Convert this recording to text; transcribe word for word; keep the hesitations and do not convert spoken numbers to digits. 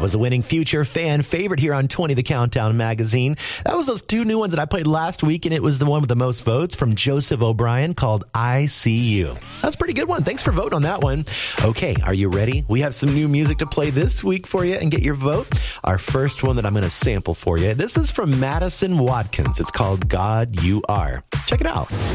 was the winning Future fan favorite here on twenty The Countdown magazine. That was those two new ones that I played last week, and it was the one with the most votes from Joseph O'Brien called I See You. That's a pretty good one. Thanks for voting on that one. Okay, are you ready? We have some new music to play this week for you and get your vote. Our first one that I'm going to sample for you. This is from Madison Watkins. It's called God You Are. Check it out.